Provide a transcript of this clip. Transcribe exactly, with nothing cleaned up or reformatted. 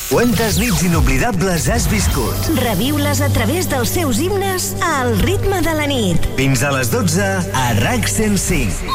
Quantes nits inoblidables has viscut? Reviu-les a través dels seus himnes al ritme de la nit. Fins a les dotze a RAC cent cinc.